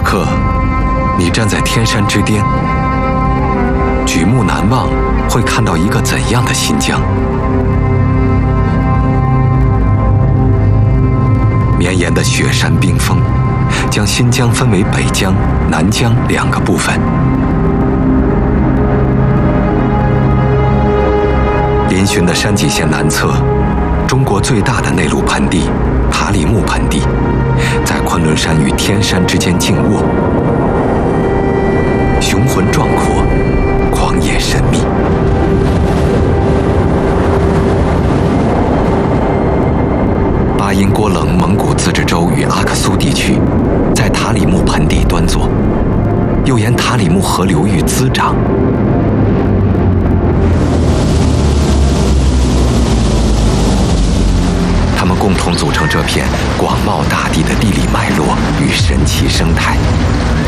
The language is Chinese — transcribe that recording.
刻，你站在天山之巅，举目难望，会看到一个怎样的新疆？绵延的雪山冰峰，将新疆分为北疆、南疆2个部分。嶙峋的山脊线南侧，中国最大的内陆盆地塔里木盆地，在昆仑山与天山之间静卧，雄浑壮阔，狂野神秘。巴音郭楞蒙古自治州与阿克苏地区，在塔里木盆地端坐，又沿塔里木河流域滋长。它们共同组成这片广袤大地的地理脉络与神奇生态。